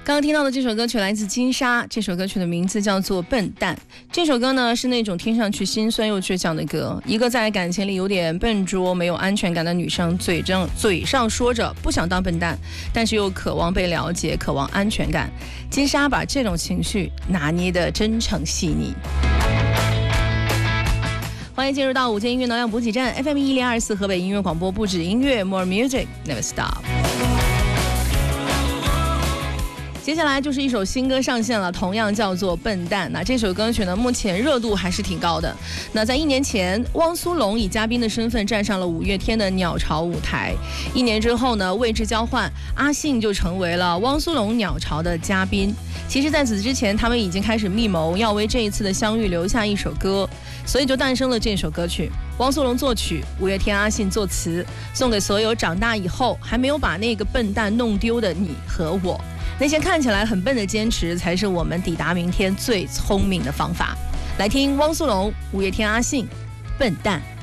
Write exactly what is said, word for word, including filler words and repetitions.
刚刚听到的这首歌曲来自金莎，这首歌曲的名字叫做《笨蛋》。这首歌呢是那种听上去心酸又倔强的歌，一个在感情里有点笨拙、没有安全感的女生，嘴上嘴上说着不想当笨蛋，但是又渴望被了解，渴望安全感。金莎把这种情绪拿捏得真诚细腻。欢迎进入到午间音乐能量补给站 F M 一零二四河北音乐广播，不止音乐 More Music Never Stop。接下来就是一首新歌上线了，同样叫做《笨蛋》。那这首歌曲呢，目前热度还是挺高的。那在一年前，汪苏泷以嘉宾的身份站上了五月天的鸟巢舞台。一年之后呢，位置交换，阿信就成为了汪苏泷鸟巢的嘉宾。其实在此之前，他们已经开始密谋要为这一次的相遇留下一首歌，所以就诞生了这首歌曲。汪苏泷作曲，五月天阿信作词，送给所有长大以后还没有把那个笨蛋弄丢的你和我。那些看起来很笨的坚持，才是我们抵达明天最聪明的方法。来听汪苏泷、五月天阿信，笨蛋。